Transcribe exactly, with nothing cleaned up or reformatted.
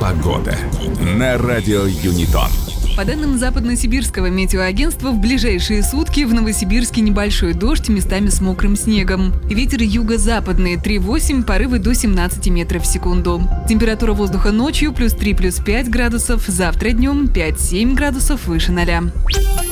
Погода на радио Юнитон. По данным Западно-Сибирского метеоагентства, в ближайшие сутки в Новосибирске небольшой дождь, местами с мокрым снегом. Ветер юго-западный три восемь, порывы до семнадцати метров в секунду. Температура воздуха ночью плюс три плюс пять градусов, завтра днем пять семь градусов выше ноля.